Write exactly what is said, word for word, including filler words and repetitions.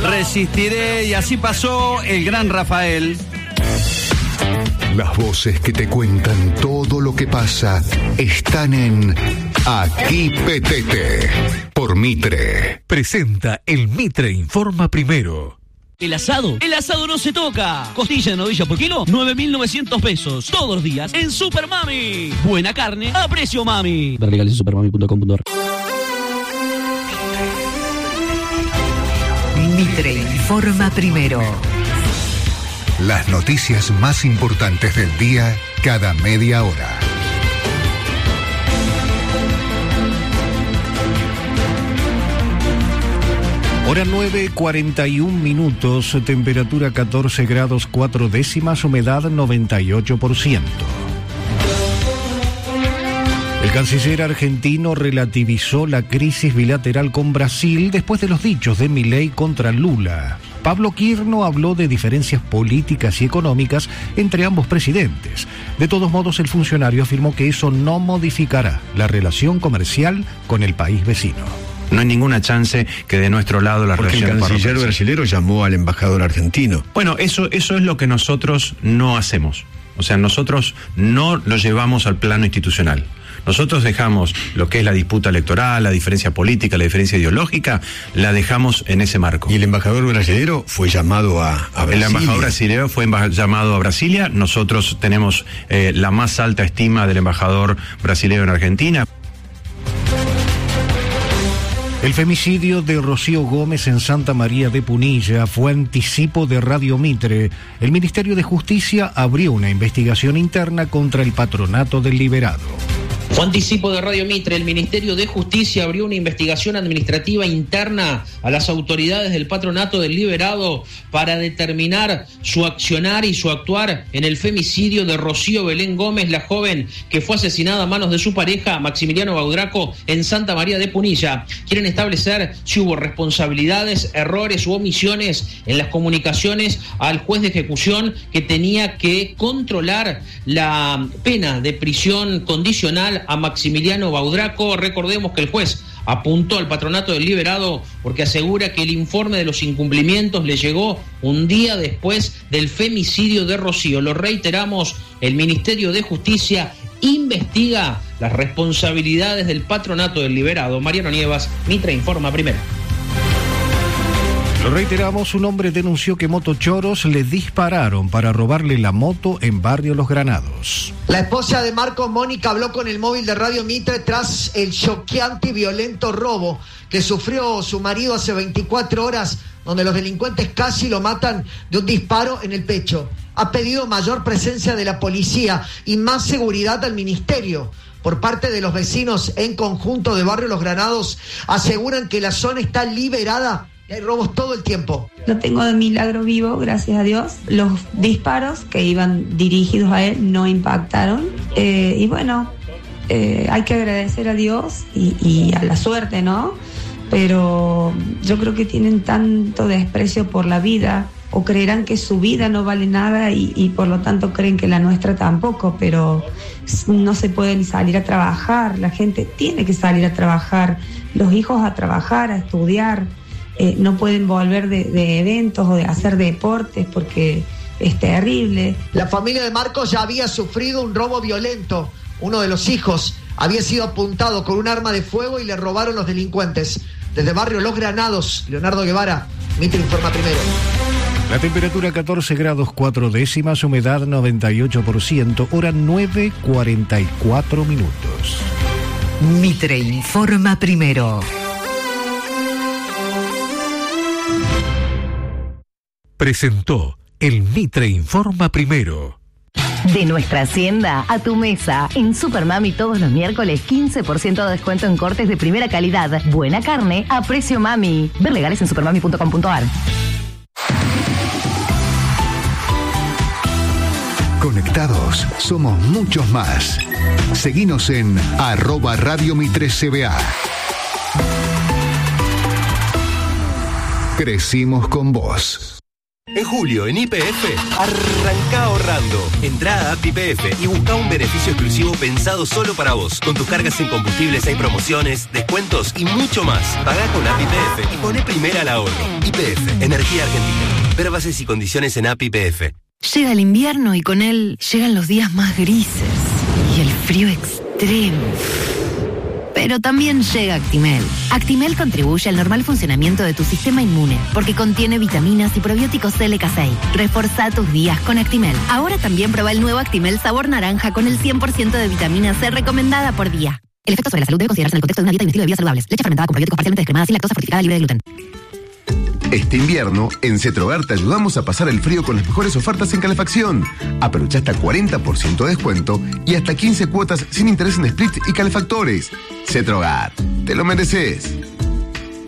resistiré. Y así pasó el gran Rafael. Las voces que te cuentan todo lo que pasa están en Aquí Petete, por Mitre. Presenta el Mitre Informa Primero. El asado, el asado no se toca. Costilla de novilla por kilo, nueve mil novecientos pesos. Todos los días en Super Mami. Buena carne a precio mami. Ver legales en supermami punto com punto ar. Mitre Informa Primero. Las noticias más importantes del día cada media hora. Hora nueve, cuarenta y un minutos, temperatura catorce grados cuatro décimas, humedad noventa y ocho por ciento. El canciller argentino relativizó la crisis bilateral con Brasil después de los dichos de Milei contra Lula. Pablo Quirno habló de diferencias políticas y económicas entre ambos presidentes. De todos modos, el funcionario afirmó que eso no modificará la relación comercial con el país vecino. No hay ninguna chance que de nuestro lado la Porque relación... el canciller brasilero llamó al embajador argentino. Bueno, eso, eso es lo que nosotros no hacemos. O sea, nosotros no lo llevamos al plano institucional. Nosotros dejamos lo que es la disputa electoral, la diferencia política, la diferencia ideológica, la dejamos en ese marco. ¿Y el embajador brasilero fue llamado a, a Brasilia? El embajador brasilero fue emba- llamado a Brasilia. Nosotros tenemos eh, la más alta estima del embajador brasilero en Argentina. El femicidio de Rocío Gómez en Santa María de Punilla fue anticipo de Radio Mitre. El Ministerio de Justicia abrió una investigación interna contra el patronato del liberado. Fue anticipo de Radio Mitre. El Ministerio de Justicia abrió una investigación administrativa interna a las autoridades del patronato del liberado para determinar su accionar y su actuar en el femicidio de Rocío Belén Gómez, la joven que fue asesinada a manos de su pareja Maximiliano Baudraco en Santa María de Punilla. Quieren establecer si hubo responsabilidades, errores u omisiones en las comunicaciones al juez de ejecución que tenía que controlar la pena de prisión condicional a Maximiliano Baudraco. Recordemos que el juez apuntó al patronato del liberado porque asegura que el informe de los incumplimientos le llegó un día después del femicidio de Rocío. Lo reiteramos, el Ministerio de Justicia investiga las responsabilidades del patronato del liberado. Mariano Nievas, Mitre Informa Primero. Lo reiteramos, un hombre denunció que motochoros le dispararon para robarle la moto en Barrio Los Granados. La esposa de Marco, Mónica, habló con el móvil de Radio Mitre tras el choqueante y violento robo que sufrió su marido hace veinticuatro horas, donde los delincuentes casi lo matan de un disparo en el pecho. Ha pedido mayor presencia de la policía y más seguridad al ministerio. Por parte de los vecinos en conjunto de Barrio Los Granados, aseguran que la zona está liberada. Hay robos todo el tiempo. Lo tengo de milagro vivo, gracias a Dios. Los disparos que iban dirigidos a él no impactaron. Eh, y bueno, eh, hay que agradecer a Dios y, y a la suerte, ¿no? Pero yo creo que tienen tanto desprecio por la vida, o creerán que su vida no vale nada y, y por lo tanto creen que la nuestra tampoco, pero no se pueden salir a trabajar. La gente tiene que salir a trabajar, los hijos a trabajar, a estudiar. Eh, no pueden volver de, de eventos o de hacer deportes porque es terrible. La familia de Marcos ya había sufrido un robo violento. Uno de los hijos había sido apuntado con un arma de fuego y le robaron los delincuentes. Desde Barrio Los Granados, Leonardo Guevara, Mitre Informa Primero. La temperatura catorce grados cuatro décimas, humedad noventa y ocho por ciento, hora nueve, cuarenta y cuatro minutos. Mitre Informa Primero. Presentó el Mitre Informa Primero. De nuestra hacienda a tu mesa. En Supermami todos los miércoles quince por ciento de descuento en cortes de primera calidad. Buena carne a precio mami. Ver legales en supermami punto com punto ar. Conectados somos muchos más. Seguinos en arroba Radio Mitre C B A. Crecimos con vos. En julio, en Y P F, arranca ahorrando. Entrá a app Y P F y busca un beneficio exclusivo pensado solo para vos. Con tus cargas en combustibles hay promociones, descuentos y mucho más. Pagá con app Y P F y poné primera al ahorro. Y P F, Energía Argentina. Ver bases y condiciones en app Y P F. Llega el invierno y con él llegan los días más grises y el frío extremo. Pero también llega Actimel. Actimel contribuye al normal funcionamiento de tu sistema inmune porque contiene vitaminas y probióticos L K seis. Reforzá tus días con Actimel. Ahora también prueba el nuevo Actimel sabor naranja con el cien por ciento de vitamina C recomendada por día. El efecto sobre la salud debe considerarse en el contexto de una dieta y un estilo de vida saludables. Leche fermentada con probióticos parcialmente descremada sin lactosa fortificada libre de gluten. Este invierno, en Cetrogar te ayudamos a pasar el frío con las mejores ofertas en calefacción. Aprovecha hasta cuarenta por ciento de descuento y hasta quince cuotas sin interés en split y calefactores. Cetrogar, te lo mereces.